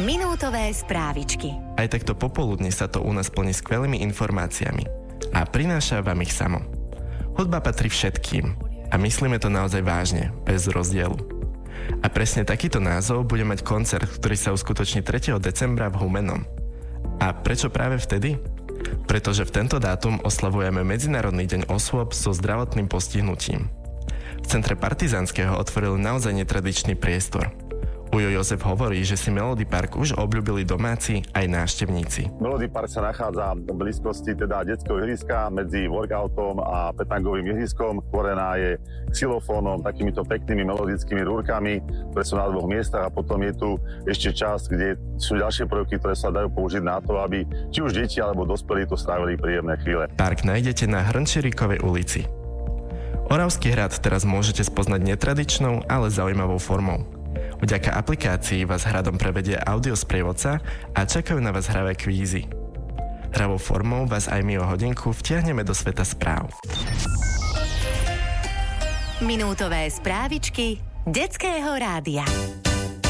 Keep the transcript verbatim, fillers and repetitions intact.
Minútové správičky. Aj takto popoludne sa to u nás plní skvelými informáciami a prináša vám ich samo. Hudba patrí všetkým a myslíme to naozaj vážne, bez rozdielu. A presne takýto názov bude mať koncert, ktorý sa uskutoční tretieho decembra v Humennom. A prečo práve vtedy? Pretože v tento dátum oslavujeme Medzinárodný deň osôb so zdravotným postihnutím. V centre Partizanského otvorili naozaj netradičný priestor. Ujo Jozef hovorí, že si Melody Park už obľúbili domáci aj návštevníci. Melody Park sa nachádza v blízkosti teda detského ihriska medzi workoutom a petangovým ihriskom. Tvorená je xylofónom, takýmito peknými melodickými rúrkami, ktoré sú na dvoch miestach, a potom je tu ešte časť, kde sú ďalšie prvky, ktoré sa dajú použiť na to, aby či už deti alebo dospelí tu strávili príjemné chvíle. Park nájdete na Hrnčírikovej ulici. Oravský hrad teraz môžete spoznať netradičnou, ale zaujímavou formou. Vďaka aplikácii vás hradom prevedie audiosprievodca a čakajú na vás hravé kvízy. Hravou formou vás aj my o hodinku vtiahneme do sveta správ. Minútové správičky Detského rádia.